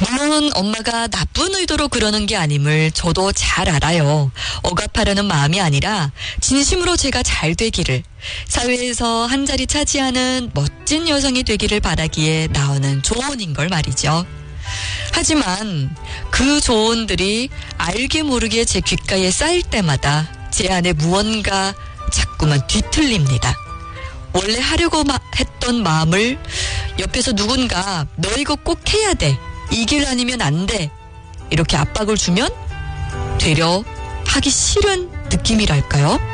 물론 엄마가 나쁜 의도로 그러는 게 아님을 저도 잘 알아요. 억압하려는 마음이 아니라 진심으로 제가 잘 되기를, 사회에서 한 자리 차지하는 멋진 여성이 되기를 바라기에 나오는 조언인 걸 말이죠. 하지만 그 조언들이 알게 모르게 제 귓가에 쌓일 때마다 제 안에 무언가 자꾸만 뒤틀립니다. 원래 하려고 했던 마음을 옆에서 누군가 너 이거 꼭 해야 돼, 이 길 아니면 안 돼, 이렇게 압박을 주면 되려 하기 싫은 느낌이랄까요?